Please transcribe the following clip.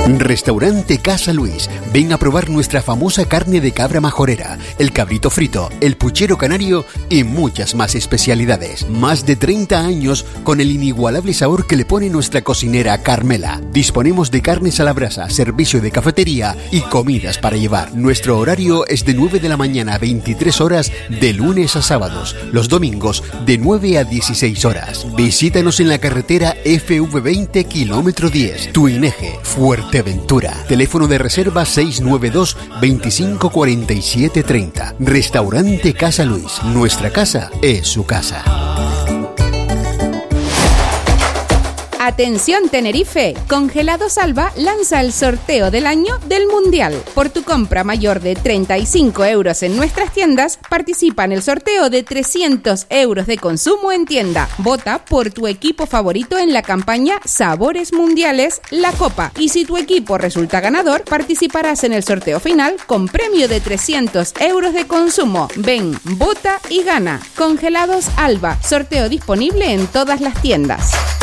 Restaurante Casa Luis. Ven a probar nuestra famosa carne de cabra majorera, el cabrito frito, el puchero canario y muchas más especialidades. Más de 30 años con el inigualable sabor que le pone nuestra cocinera Carmela. Disponemos de carnes a la brasa, servicio de cafetería y comidas para llevar. Nuestro horario es de 9 de la mañana a 23 horas de lunes a sábados. Los domingos de 9 a 16 horas. Visítanos en la carretera FV20 kilómetro 10, Tuineje, Fuerteventura. Teléfono de reserva 692 25 47 30. Restaurante Casa Luis. Nuestra casa es su casa. Atención Tenerife, Congelados Alba lanza el sorteo del año del Mundial. Por tu compra mayor de 35 euros en nuestras tiendas, participa en el sorteo de 300 euros de consumo en tienda. Vota por tu equipo favorito en la campaña Sabores Mundiales, la Copa. Y si tu equipo resulta ganador, participarás en el sorteo final con premio de 300 euros de consumo. Ven, vota y gana. Congelados Alba, sorteo disponible en todas las tiendas.